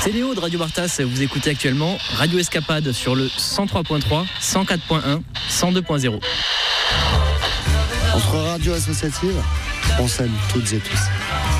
C'est Léo de Radio Bartas, vous écoutez actuellement Radio Escapade sur le 103.3, 104.1, 102.0. Entre radio associative, on s'aime toutes et tous.